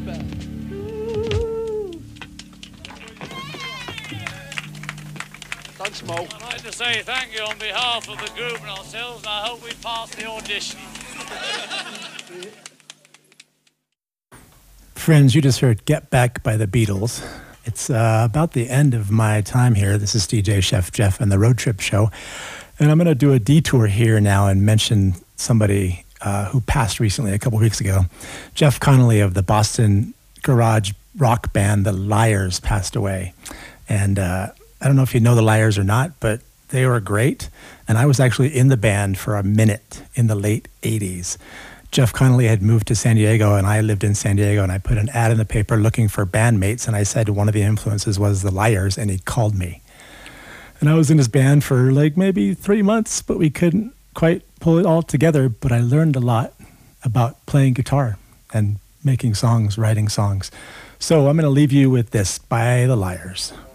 Thanks, Mo. I'd like to say thank you on behalf of the group and ourselves, and I hope we pass the audition. Friends, you just heard Get Back by the Beatles. It's about the end of my time here. This is DJ Chef Jeff and the Road Trip Show. And I'm going to do a detour here now and mention somebody who passed recently, a couple weeks ago. Jeff Connolly of the Boston garage rock band The Liars passed away. And I don't know if you know The Liars or not, but they were great. And I was actually in the band for a minute in the late 80s. Jeff Connolly had moved to San Diego, and I lived in San Diego, and I put an ad in the paper looking for bandmates, and I said one of the influences was The Liars, and he called me. And I was in his band for like maybe 3 months, but we couldn't quite pull it all together, but I learned a lot about playing guitar and making songs, writing songs. So I'm going to leave you with this by The Liars.